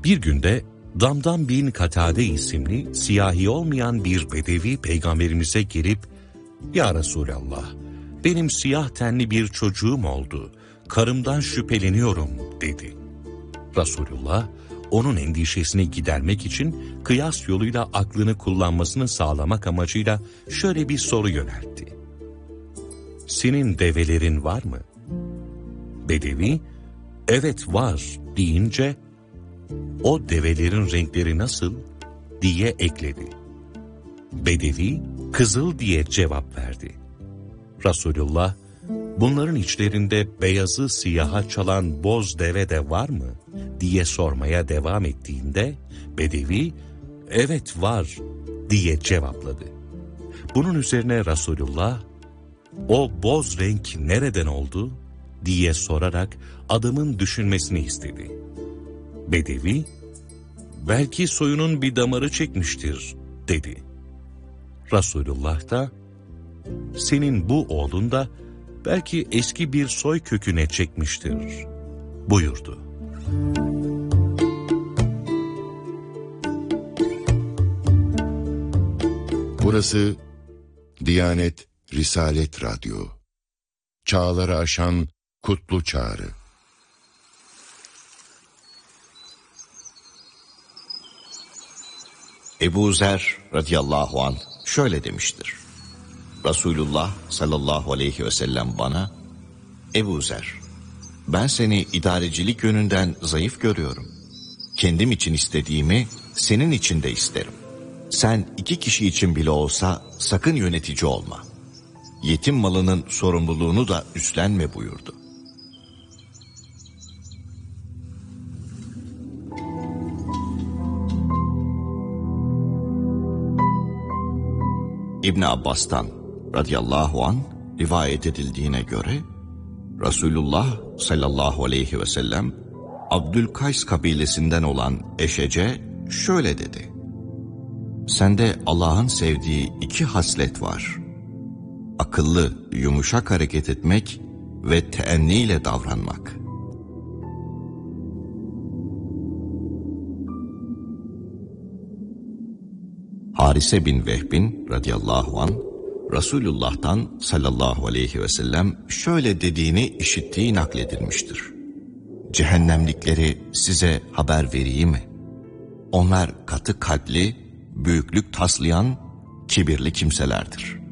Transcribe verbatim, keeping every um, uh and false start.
Bir günde Damdam bin Katade isimli siyahi olmayan bir bedevi peygamberimize gelip "Ya Resulallah, benim siyah tenli bir çocuğum oldu, karımdan şüpheleniyorum" dedi. Resulullah onun endişesini gidermek için kıyas yoluyla aklını kullanmasını sağlamak amacıyla şöyle bir soru yöneltti: "Senin develerin var mı?" Bedevi "Evet var" deyince "O develerin renkleri nasıl?" diye ekledi. Bedevi "Kızıl" diye cevap verdi. Resulullah "Bunların içlerinde beyazı siyaha çalan boz deve de var mı?" diye sormaya devam ettiğinde Bedevi "Evet var" diye cevapladı. Bunun üzerine Resulullah "O boz renk nereden oldu?" diye sorarak adamın düşünmesini istedi. Bedevi "Belki soyunun bir damarı çekmiştir" dedi. Resulullah da "Senin bu oğlun da belki eski bir soy köküne çekmiştir" buyurdu. Burası Diyanet Risalet Radyo. Çağları aşan kutlu çağrı. Ebu Zer radıyallahu anh şöyle demiştir: Resulullah sallallahu aleyhi ve sellem bana, "Ebu Zer, ben seni idarecilik yönünden zayıf görüyorum. Kendim için istediğimi senin için de isterim. Sen iki kişi için bile olsa sakın yönetici olma. Yetim malının sorumluluğunu da üstlenme" buyurdu. İbn Abbas'tan radıyallahu anh rivayet edildiğine göre Resulullah sallallahu aleyhi ve sellem Abdülkays kabilesinden olan Eşece şöyle dedi: "Sende Allah'ın sevdiği iki haslet var. Akıllı, yumuşak hareket etmek ve teenniyle davranmak." Harise bin Vehbin radıyallahu anh Resulullah'tan sallallahu aleyhi ve sellem şöyle dediğini işittiği nakledilmiştir: "Cehennemlikleri size haber vereyim mi? Onlar katı kalpli, büyüklük taslayan, kibirli kimselerdir."